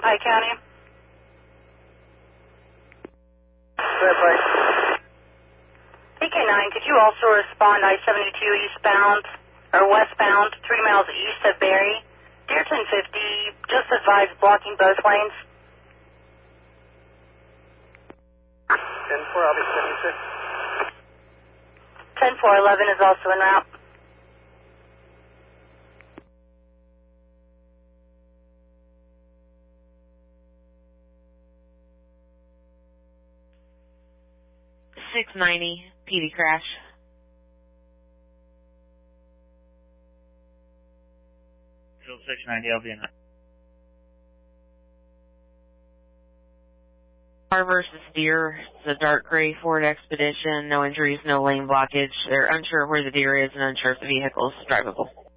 Pike County. PK9, could you also respond I-72 eastbound, or westbound, 3 miles east of Barry? Deer 1050, just advised blocking both lanes. 10-4, I'll be 76. 10-411 is also en route. .690 PD crash. Field 690, I'll be in. Car versus deer. It's a dark gray Ford Expedition. No injuries, no lane blockage. They're unsure where the deer is and unsure if the vehicle is drivable.